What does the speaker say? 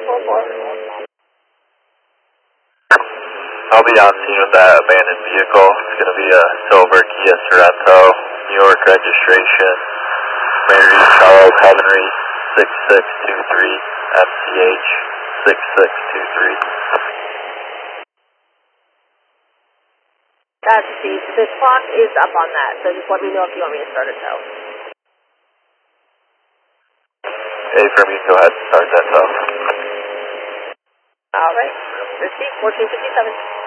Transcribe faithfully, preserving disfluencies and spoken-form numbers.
four four. I'll be on scene with that abandoned vehicle. It's going to be a silver Kia Sorento, New York registration, Mary Charles Henry, six six two three, M C H, six six two three. That's the, the clock is up on that, so just let me know if you want me to start a tow. Hey, for me, go ahead and start that tow. All right. Receipt fourteen fifty-seven.